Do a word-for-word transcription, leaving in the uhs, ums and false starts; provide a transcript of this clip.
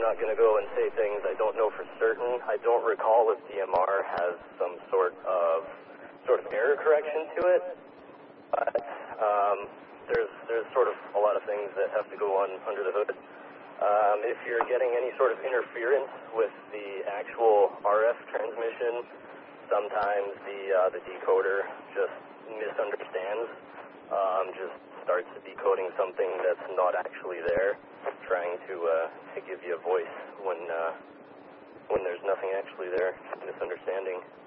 not going to go and say things I don't know for certain. I don't recall if D M R has some sort of sort of error correction to it, but um, there's there's sort of a lot of things that have to go on under the hood. Um, if you're getting any sort of interference with the actual R F transmission, sometimes the uh, the decoder just misunderstands, um, just starts decoding something that's not actually there, trying to uh, to give you a voice when uh, when there's nothing actually there, misunderstanding.